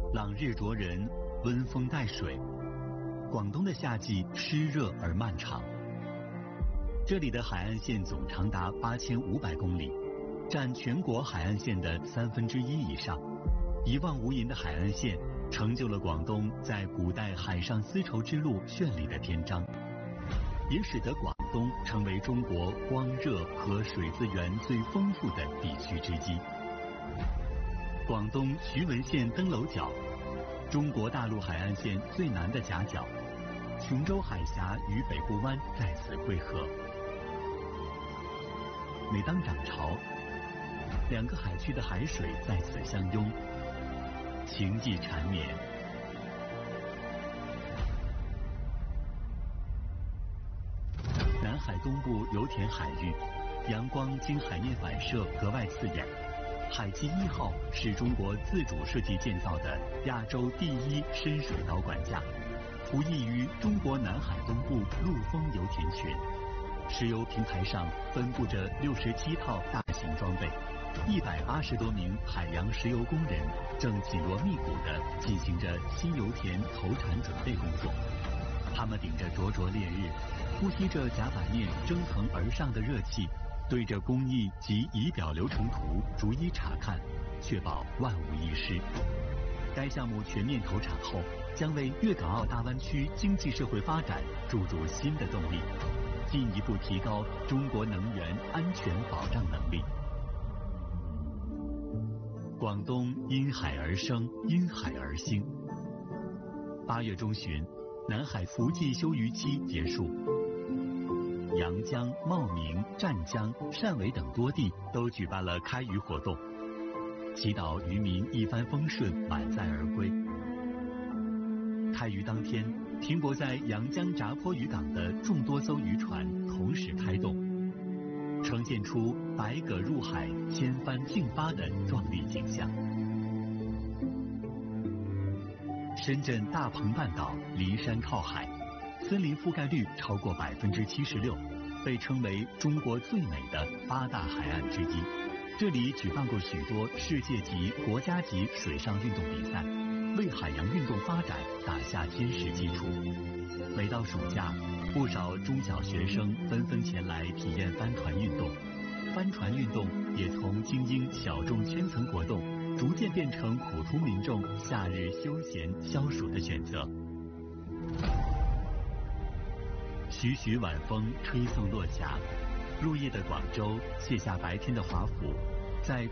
朗日灼人，温风带水。广东的夏季湿热而漫长。这里的海岸线总长达8500公里，占全国海岸线的1/3以上。一望无垠的海岸线成就了广东在古代海上丝绸之路绚丽的篇章，也使得广东成为中国光热和水资源最丰富的地区之一。广东徐闻县登楼角，中国大陆海岸线最南的夹角，琼州海峡与北部湾在此汇合。每当涨潮，两个海区的海水在此相拥，情意缠绵。南海东部油田海域，阳光经海面反射格外刺眼。海基1号是中国自主设计建造的亚洲第1深水导管架，服役于中国南海东部陆丰油田群。石油平台上分布着67套大型装备，180多名海洋石油工人正紧锣密鼓地进行着新油田投产准备工作。他们顶着灼灼烈日，呼吸着甲板面蒸腾而上的热气，对着工艺及仪表流程图逐一查看，确保万无一失。该项目全面投产后，将为粤港澳大湾区经济社会发展注入新的动力，进一步提高中国能源安全保障能力。广东因海而生，因海而兴。8月中旬，南海伏季休渔期结束，阳江、茂名、湛江、汕尾等多地都举办了开渔活动，祈祷渔民一帆风顺，满载而归。开渔当天，停泊在阳江闸坡渔港的众多艘渔船同时开动，呈现出百舸入海、千帆竞发的壮丽景象。深圳大鹏半岛离山靠海，森林覆盖率超过76%，被称为中国最美的8大海岸之一。这里举办过许多世界级、国家级水上运动比赛，为海洋运动发展打下坚实基础。每到暑假，不少中小学生纷纷前来体验帆船运动。帆船运动也从精英小众圈层活动，逐渐变成普通民众夏日休闲消暑的选择。徐徐晚风吹送落霞，入夜的广州卸下白天的华服，在